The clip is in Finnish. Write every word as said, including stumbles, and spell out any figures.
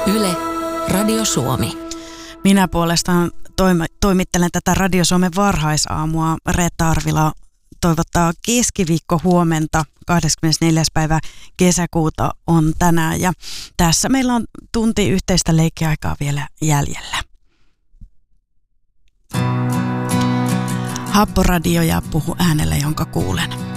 Yle, Radio Suomi. Minä puolestaan toim- toimittelen tätä Radio Suomen varhaisaamua. Reetta Arvila toivottaa keskiviikko huomenta. kahdeskymmenesneljäs päivä kesäkuuta on tänään ja tässä meillä on tunti yhteistä leikkiaikaa vielä jäljellä. Happoradio ja puhu äänellä, jonka kuulen.